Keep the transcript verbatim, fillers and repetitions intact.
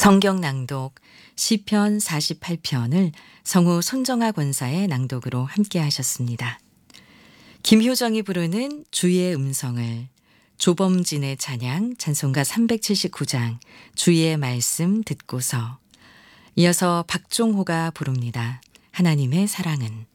성경 낭독 시편 사십팔 편을 성우 손정아 권사의 낭독으로 함께 하셨습니다. 김효정이 부르는 주의 음성을, 조범진의 찬양 찬송가 삼백칠십구 장 주의 말씀 듣고서, 이어서 박종호가 부릅니다. 하나님의 사랑은.